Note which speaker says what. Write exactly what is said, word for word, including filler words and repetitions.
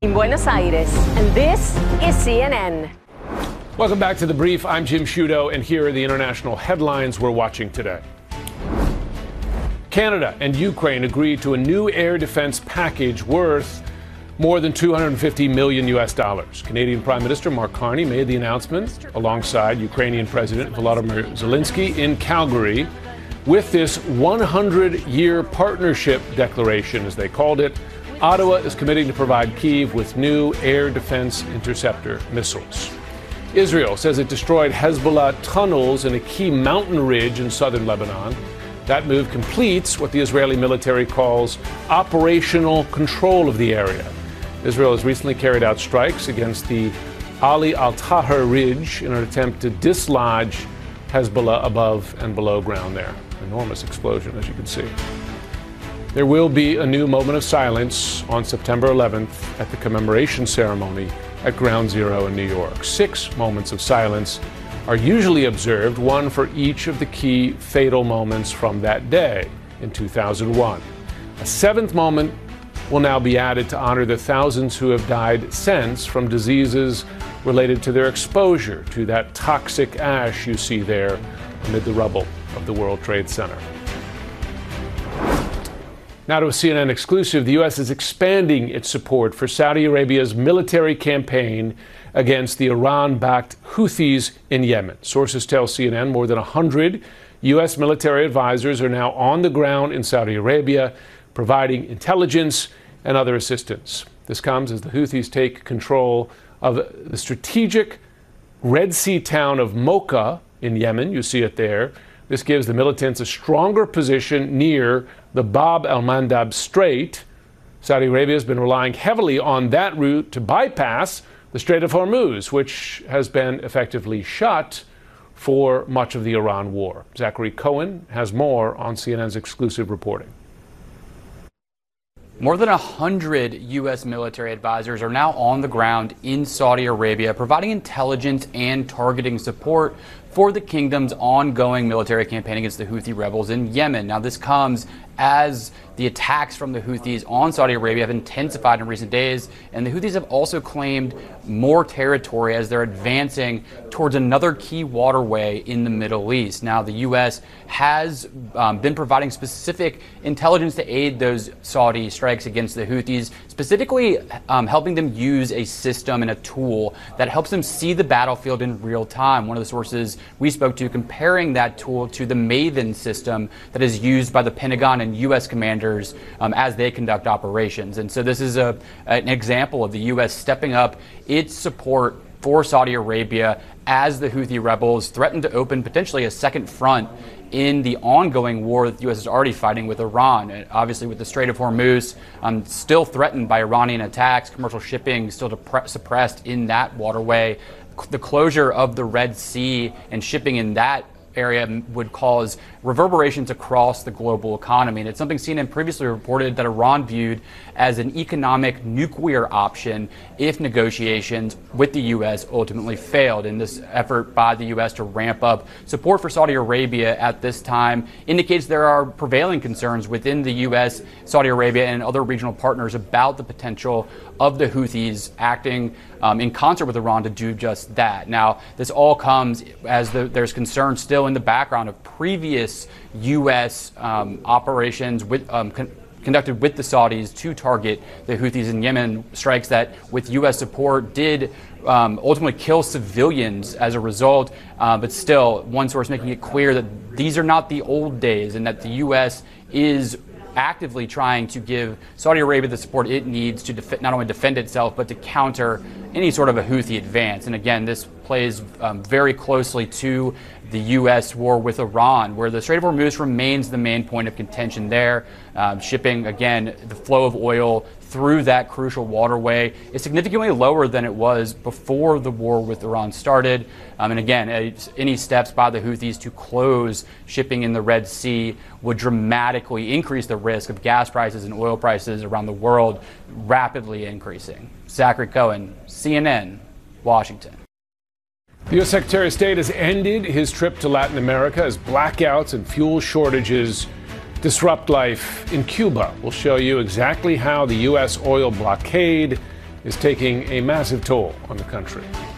Speaker 1: In Buenos Aires, and this is C N N.
Speaker 2: Welcome back to The Brief. I'm Jim Sciutto, and here are the international headlines we're watching today. Canada and Ukraine agreed to a new air defense package worth more than two hundred fifty million U S dollars. Canadian Prime Minister Mark Carney made the announcement alongside Ukrainian President Volodymyr Zelensky in Calgary with this one hundred year partnership declaration, as they called it. Ottawa is committing to provide Kyiv with new air defense interceptor missiles. Israel says it destroyed Hezbollah tunnels in a key mountain ridge in southern Lebanon. That move completes what the Israeli military calls operational control of the area. Israel has recently carried out strikes against the Ali al-Tahrir Ridge in an attempt to dislodge Hezbollah above and below ground there. Enormous explosion, as you can see. There will be a new moment of silence on September eleventh at the commemoration ceremony at Ground Zero in New York. Six moments of silence are usually observed, one for each of the key fatal moments from that day in two thousand one. A seventh moment will now be added to honor the thousands who have died since from diseases related to their exposure to that toxic ash you see there amid the rubble of the World Trade Center. Now to a C N N exclusive. The U S is expanding its support for Saudi Arabia's military campaign against the Iran-backed Houthis in Yemen. Sources tell C N N more than one hundred U S military advisors are now on the ground in Saudi Arabia, providing intelligence and other assistance. This comes as the Houthis take control of the strategic Red Sea town of Mocha in Yemen. You see it there. This gives the militants a stronger position near the Bab el-Mandab Strait. Saudi Arabia has been relying heavily on that route to bypass the Strait of Hormuz, which has been effectively shut for much of the Iran war. Zachary Cohen has more on C N N's exclusive reporting.
Speaker 3: More than one hundred U S military advisors are now on the ground in Saudi Arabia, providing intelligence and targeting support for the kingdom's ongoing military campaign against the Houthi rebels in Yemen. Now, this comes as the attacks from the Houthis on Saudi Arabia have intensified in recent days, and the Houthis have also claimed more territory as they're advancing towards another key waterway in the Middle East. Now, the U S has um, been providing specific intelligence to aid those Saudi strikes against the Houthis, specifically um, helping them use a system and a tool that helps them see the battlefield in real time. One of the sources we spoke to comparing that tool to the Maven system that is used by the Pentagon and U S commanders um, as they conduct operations. And so this is a, an example of the U S stepping up its support for Saudi Arabia as the Houthi rebels threaten to open potentially a second front in the ongoing war that the U S is already fighting with Iran. And obviously, with the Strait of Hormuz um, still threatened by Iranian attacks, commercial shipping still depre- suppressed in that waterway. The closure of the Red Sea and shipping in that area would cause reverberations across the global economy. And it's something C N N previously reported that Iran viewed as an economic nuclear option if negotiations with the U S ultimately failed. And this effort by the U S to ramp up support for Saudi Arabia at this time indicates there are prevailing concerns within the U S, Saudi Arabia, and other regional partners about the potential of the Houthis acting um, in concert with Iran to do just that. Now, this all comes as the, there's concern still in the background of previous U S um, operations with um, con- conducted with the Saudis to target the Houthis in Yemen, strikes that with U S support did um, ultimately kill civilians as a result. Uh, but still, one source making it clear that these are not the old days and that the U S is actively trying to give Saudi Arabia the support it needs to def- not only defend itself, but to counter any sort of a Houthi advance. And again, this plays um, very closely to the U S war with Iran, where the Strait of Hormuz remains the main point of contention there. Um, shipping, again, the flow of oil through that crucial waterway is significantly lower than it was before the war with Iran started. Um, and again, a, any steps by the Houthis to close shipping in the Red Sea would dramatically increase the risk of gas prices and oil prices around the world rapidly increasing. Zachary Cohen, C N N, Washington.
Speaker 2: The U S Secretary of State has ended his trip to Latin America as blackouts and fuel shortages disrupt life in Cuba. We'll show you exactly how the U S oil blockade is taking a massive toll on the country.